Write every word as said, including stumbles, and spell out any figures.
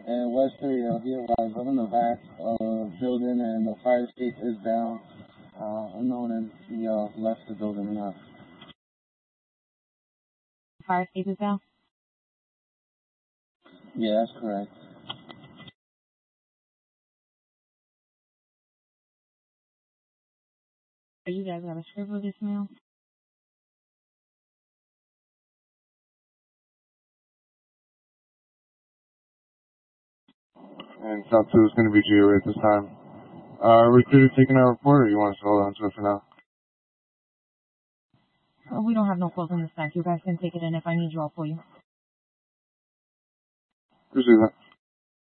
and West three, uh, he arrives. I'm in the back of the building, and the fire escape is down. Uh, unknown as he uh, left the building now. Fire escape is down? Yeah, that's correct. Are you guys got a script of this mail? And South two is going to be G O A at this time. Uh, recruiter taking our report, or you want us to hold on to it for now? Oh, we don't have no calls on this side. You guys can take it, and if I need you, I'll call you. Appreciate that.